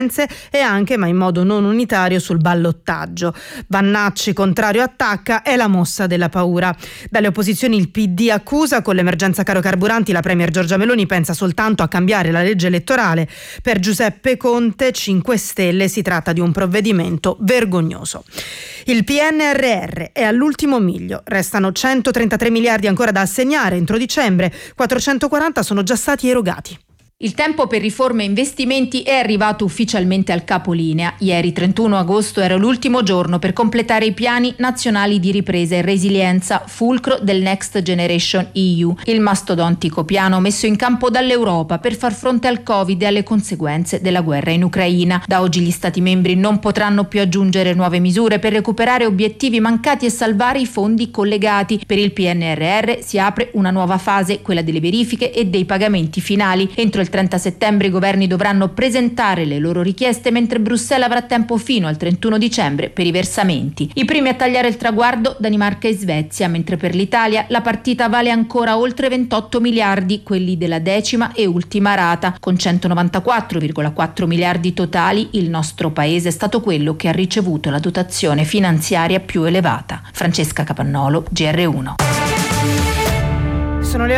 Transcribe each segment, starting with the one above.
e anche, ma in modo non unitario, sul ballottaggio. Vannacci contrario attacca, è la mossa della paura. Dalle opposizioni il PD accusa, con l'emergenza caro carburanti la premier Giorgia Meloni pensa soltanto a cambiare la legge elettorale. Per Giuseppe Conte, 5 Stelle, si tratta di un provvedimento vergognoso. Il PNRR è all'ultimo miglio, restano 133 miliardi ancora da assegnare entro dicembre, 440 sono già stati erogati. Il tempo per riforme e investimenti è arrivato ufficialmente al capolinea. Ieri 31 agosto era l'ultimo giorno per completare i piani nazionali di ripresa e resilienza, fulcro del Next Generation EU, il mastodontico piano messo in campo dall'Europa per far fronte al Covid e alle conseguenze della guerra in Ucraina. Da oggi gli Stati membri non potranno più aggiungere nuove misure per recuperare obiettivi mancati e salvare i fondi collegati. Per il PNRR si apre una nuova fase, quella delle verifiche e dei pagamenti finali. Entro il 30 settembre i governi dovranno presentare le loro richieste, mentre Bruxelles avrà tempo fino al 31 dicembre per i versamenti. I primi a tagliare il traguardo Danimarca e Svezia, mentre per l'Italia la partita vale ancora oltre 28 miliardi, quelli della 10ª e ultima rata. Con 194,4 miliardi totali, il nostro paese è stato quello che ha ricevuto la dotazione finanziaria più elevata. Francesca Capannolo, GR1. Sono le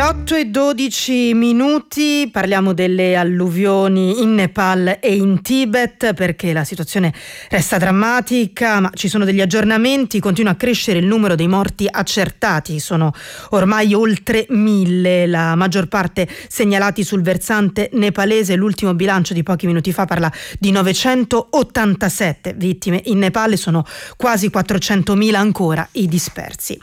8:12, parliamo delle alluvioni in Nepal e in Tibet perché la situazione resta drammatica, ma ci sono degli aggiornamenti, continua a crescere il numero dei morti accertati, sono ormai oltre 1000, la maggior parte segnalati sul versante nepalese. L'ultimo bilancio di pochi minuti fa parla di 987 vittime in Nepal, sono quasi 400.000 ancora i dispersi.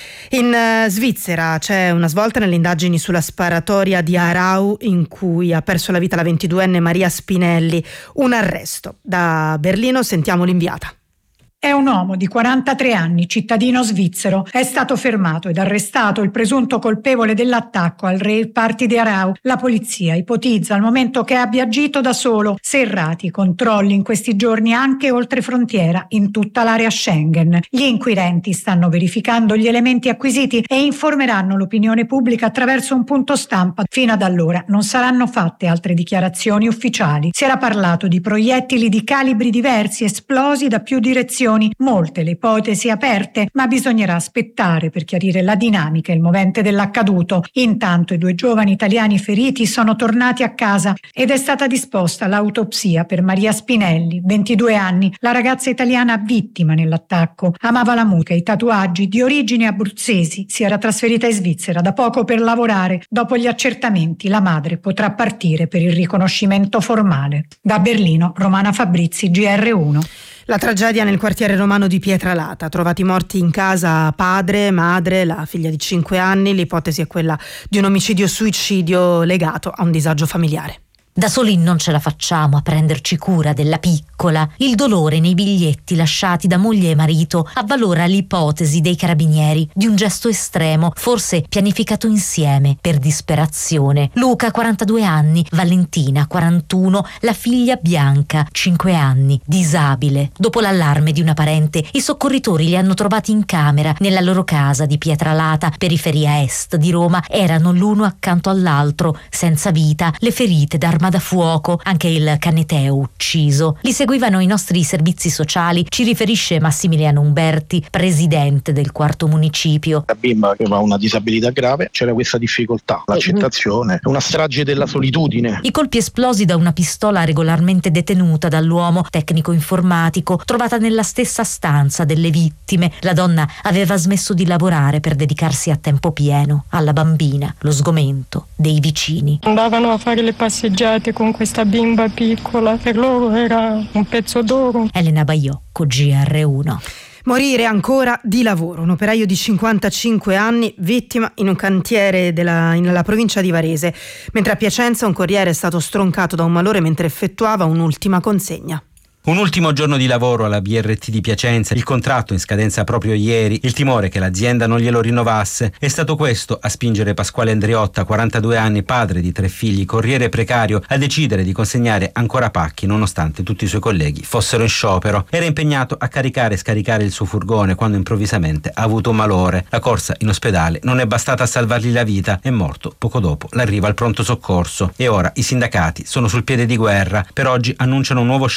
In Svizzera c'è una svolta nelle indagini sulla sparatoria di Aarau in cui ha perso la vita la 22enne Maria Spinelli. Un arresto. Da Berlino sentiamo l'inviata. È un uomo di 43 anni, cittadino svizzero. È stato fermato ed arrestato il presunto colpevole dell'attacco al rave party di Aarau. La polizia ipotizza al momento che abbia agito da solo. Serrati controlli in questi giorni anche oltre frontiera, in tutta l'area Schengen. Gli inquirenti stanno verificando gli elementi acquisiti e informeranno l'opinione pubblica attraverso un punto stampa. Fino ad allora non saranno fatte altre dichiarazioni ufficiali. Si era parlato di proiettili di calibri diversi esplosi da più direzioni. Molte le ipotesi aperte, ma bisognerà aspettare per chiarire la dinamica e il movente dell'accaduto. Intanto i 2 giovani italiani feriti sono tornati a casa ed è stata disposta l'autopsia per Maria Spinelli, 22 anni, la ragazza italiana vittima nell'attacco. Amava la musica e i tatuaggi, di origini abruzzesi, si era trasferita in Svizzera da poco per lavorare. Dopo gli accertamenti la madre potrà partire per il riconoscimento formale. Da Berlino, Romana Fabrizi, GR1. La tragedia nel quartiere romano di Pietralata, trovati morti in casa padre, madre, la figlia di 5 anni, l'ipotesi è quella di un omicidio-suicidio legato a un disagio familiare. Da soli non ce la facciamo a prenderci cura della piccola. Il dolore nei biglietti lasciati da moglie e marito avvalora l'ipotesi dei carabinieri di un gesto estremo, forse pianificato insieme per disperazione. Luca, 42 anni, Valentina, 41, la figlia Bianca, 5 anni, disabile. Dopo l'allarme di una parente, i soccorritori li hanno trovati in camera nella loro casa di Pietralata, periferia est di Roma. Erano l'uno accanto all'altro, senza vita, le ferite d'arma da fuoco, anche il Caneteo ucciso. Li seguivano i nostri servizi sociali, ci riferisce Massimiliano Umberti, presidente del 4° municipio. La bimba aveva una disabilità grave, c'era questa difficoltà, l'accettazione, una strage della solitudine. I colpi esplosi da una pistola regolarmente detenuta dall'uomo, tecnico informatico, trovata nella stessa stanza delle vittime. La donna aveva smesso di lavorare per dedicarsi a tempo pieno alla bambina, lo sgomento dei vicini. Andavano a fare le passeggiate con questa bimba piccola, per loro era un pezzo d'oro. Elena Baiocco, GR1. Morire ancora di lavoro, un operaio di 55 anni vittima in un cantiere nella provincia di Varese, mentre a Piacenza un corriere è stato stroncato da un malore mentre effettuava un'ultima consegna. Un ultimo giorno di lavoro alla BRT di Piacenza, il contratto in scadenza proprio ieri, il timore che l'azienda non glielo rinnovasse. È stato questo a spingere Pasquale Andriotta, 42 anni, padre di 3 figli, corriere precario, a decidere di consegnare ancora pacchi nonostante tutti i suoi colleghi fossero in sciopero. Era impegnato a caricare e scaricare il suo furgone quando improvvisamente ha avuto un malore. La corsa in ospedale non è bastata a salvargli la vita, è morto poco dopo l'arrivo al pronto soccorso. E ora i sindacati sono sul piede di guerra. Per oggi annunciano un nuovo